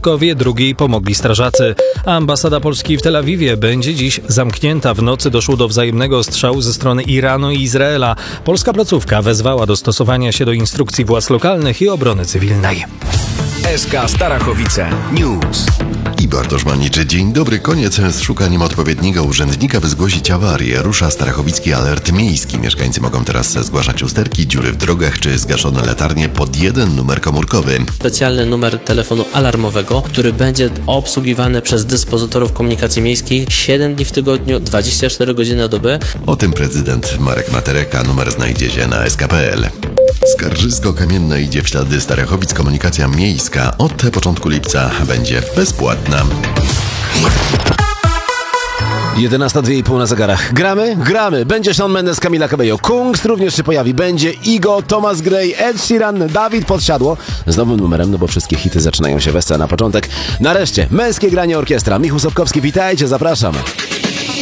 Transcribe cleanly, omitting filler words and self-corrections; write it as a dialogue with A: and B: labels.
A: świadkowie, drugiej pomogli strażacy. Ambasada Polski w Tel Awiwie będzie dziś zamknięta. W nocy doszło do wzajemnego ostrzału ze strony Iranu i Izraela. Polska placówka wezwała do stosowania się do instrukcji władz lokalnych i obrony cywilnej.
B: SK Starachowice News.
C: I Bartosz Maniczy. Dzień dobry. Koniec z szukaniem odpowiedniego urzędnika, by zgłosić awarię. Rusza Starachowicki Alert Miejski. Mieszkańcy mogą teraz zgłaszać usterki, dziury w drogach czy zgaszone latarnie pod jeden numer komórkowy.
D: Specjalny numer telefonu alarmowego, który będzie obsługiwany przez dyspozytorów komunikacji miejskiej 7 dni w tygodniu, 24 godziny na dobę.
C: O tym prezydent Marek Matereka. Numer znajdzie się na sk.pl. Skarżysko-Kamienne idzie w ślady Starachowic. Komunikacja miejska od początku lipca będzie bezpłatna.
E: 11:02,5 na zegarach. Gramy. Będzie Shawn Mendes, Camila Cabello. Kungs również się pojawi. Będzie Igo, Thomas Gray, Ed Sheeran, Dawid Podsiadło. Z nowym numerem, no bo wszystkie hity zaczynają się we scenie na początek. Nareszcie, męskie granie orkiestra. Michał Sobkowski, witajcie, zapraszam.